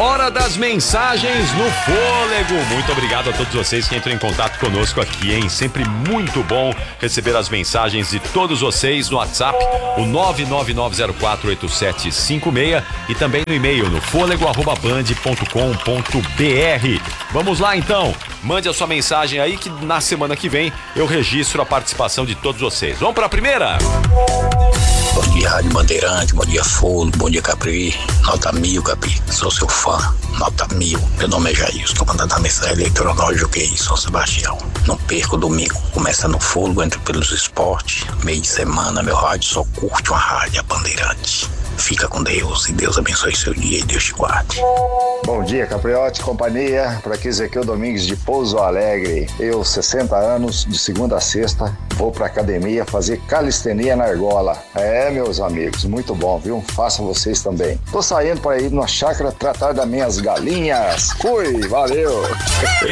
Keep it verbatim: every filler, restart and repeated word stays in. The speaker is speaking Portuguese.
Hora das mensagens no Fôlego. Muito obrigado a todos vocês que entram em contato conosco aqui, hein? Sempre muito bom receber as mensagens de todos vocês no WhatsApp, o nove nove nove zero quatro oito sete cinco seis, e também no e-mail no fôlego arroba band ponto com ponto br. Vamos lá então, mande a sua mensagem aí que na semana que vem eu registro a participação de todos vocês. Vamos para a primeira? Bom dia, Rádio Bandeirante, bom dia, Fôlego, bom dia, Capri, nota mil, Capri, sou seu fã, nota mil. Meu nome é Jair, estou mandando a mensagem eleitoral no Joguei, São Sebastião. Não perco domingo, começa no Fôlego, entro pelos esportes, meio de semana, meu rádio só curte uma rádio, a Bandeirante. Fica com Deus e Deus abençoe seu dia e Deus te guarde. Bom dia, Capriote, companhia. Por aqui, Ezequiel Domingues de Pouso Alegre. Eu, sessenta anos, de segunda a sexta, vou pra academia fazer calistenia na argola. É, meus amigos, muito bom, viu? Façam vocês também. Tô saindo para ir numa chácara tratar das minhas galinhas. Fui, valeu!